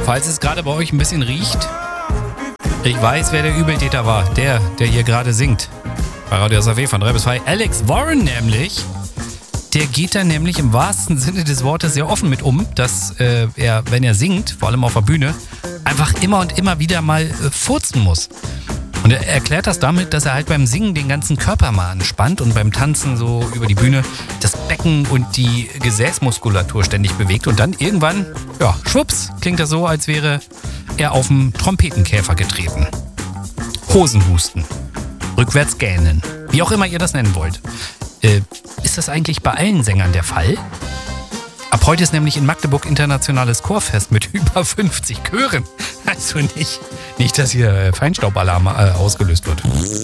Falls es gerade bei euch ein bisschen riecht, ich weiß, wer der Übeltäter war. Der hier gerade singt. Bei Radio SAW von 3 bis 2. Alex Warren nämlich. Der geht da nämlich im wahrsten Sinne des Wortes sehr offen mit um, dass er, wenn er singt, vor allem auf der Bühne, einfach immer und immer wieder mal furzen muss. Und er erklärt das damit, dass er halt beim Singen den ganzen Körper mal anspannt und beim Tanzen so über die Bühne das Becken und die Gesäßmuskulatur ständig bewegt. Und dann irgendwann, ja, schwupps, klingt das so, als wäre er auf einen Trompetenkäfer getreten. Hosenhusten. Rückwärts gähnen. Wie auch immer ihr das nennen wollt. Ist das eigentlich bei allen Sängern der Fall? Ab heute ist nämlich in Magdeburg internationales Chorfest mit über 50 Chören. Also nicht, dass hier Feinstaubalarm ausgelöst wird.